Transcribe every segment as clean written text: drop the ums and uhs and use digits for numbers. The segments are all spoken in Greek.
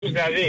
Δηλαδή,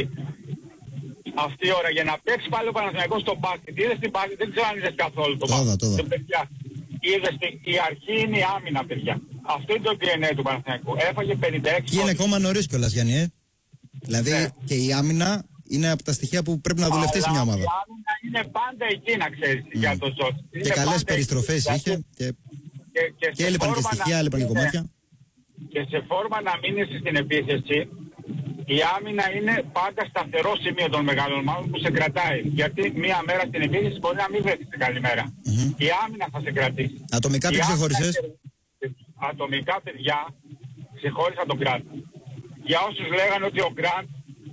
αυτή η ώρα για να παίξει πάλι ο Παναθηναϊκός στο μπάσκετ. Είδες την μπάσκετ, δεν ξέρω αν είδες καθόλου το μπάσκετ. Το είδα. Είδες, η αρχή είναι η άμυνα, παιδιά. Αυτό είναι το DNA του Παναθηναϊκού. Έφαγε 56. Και είναι ακόμα νωρίς κιόλας, Γιάννη. Δηλαδή ναι. Και η άμυνα είναι από τα στοιχεία που πρέπει να δουλευτεί σε μια ομάδα. Η άμυνα είναι πάντα εκεί, να ξέρεις, για το Ζότ. Και καλές περιστροφές είχε. Και έλειπαν και στοιχεία, έλειπαν και κομμάτια. Και σε φόρμα να μείνεις στην επίθεση, η άμυνα είναι πάντα σταθερό σημείο των μεγάλων ομάδων που σε κρατάει. Γιατί μία μέρα στην επίθεση μπορεί να μην βρεθείς την καλή μέρα. Η άμυνα θα σε κρατήσει. Ατομικά τι ξεχώρισες? Ατομικά, παιδιά, ξεχώρισα τον Γκραντ. Για όσους λέγανε ότι ο Γκραντ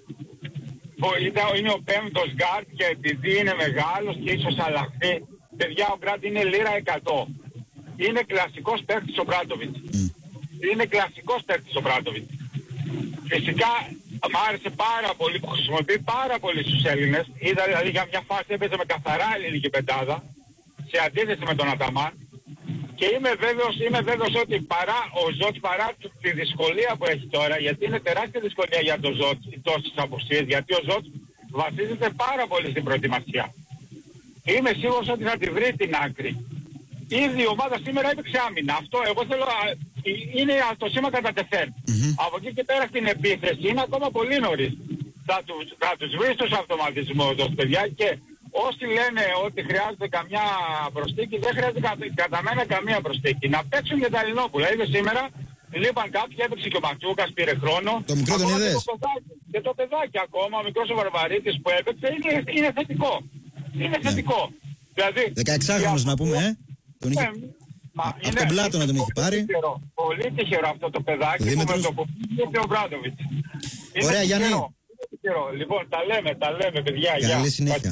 είναι ο πέμπτος γκάρτ και επειδή είναι μεγάλος και ίσως αλλάχθει, παιδιά, ο Γκραντ είναι λίρα 100. Είναι κλασικός παίκτης ο Μπράντοβιτς. Είναι κλασικός παίκτης ο Μπράντοβιτς. Φυσικά μου άρεσε πάρα πολύ που χρησιμοποιεί πάρα πολύ στους Έλληνες. Είδα δηλαδή για μια φάση έπαιζε με καθαρά ελληνική πεντάδα σε αντίθεση με τον Αταμάν. Και είμαι βέβαιος ότι ο Ζότ παρά τη δυσκολία που έχει τώρα, γιατί είναι τεράστια δυσκολία για τον Ζότ οι τόσες απουσίες, γιατί ο Ζότ βασίζεται πάρα πολύ στην προετοιμασία. Είμαι σίγουρος ότι θα τη βρει την άκρη. Ήδη η ομάδα σήμερα έπαιξε άμυνα. Αυτό εγώ θέλω, είναι το σήμα κατά τεθέν. Από εκεί και πέρα στην επίθεση είναι ακόμα πολύ νωρίς. Θα τους βρει στους αυτοματισμούς, παιδιά, και όσοι λένε ότι χρειάζεται καμιά προσθήκη, δεν χρειάζεται κατά μένα καμία προσθήκη. Να παίξουν για τα Ελληνόπουλα. Είδε σήμερα, λείπαν κάποιοι, έπαιξε και ο Ματσούκας, πήρε χρόνο. Το μικρό τον είδες? Και το παιδάκι ακόμα, ο μικρός ο Βαρβαρίτης που έπαιξε, είναι θετικό. Είναι θετικό. Δηλαδή, 16χρονος να πούμε, Τον είχε... Από τον Πλάτο να τον έχει πάρει. Πολύ τυχερό αυτό το παιδάκι που με το που πήγε ο Μπράντοβιτς. Ωραία, Γιάννη. Λοιπόν, τα λέμε, παιδιά. Καλή συνέχεια.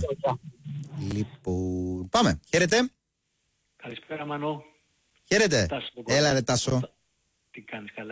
Λοιπόν, πάμε. Χαίρετε. Καλησπέρα, Μανώ. Χαίρετε. Έλα ρε Τάσο. Τι κάνεις, καλά?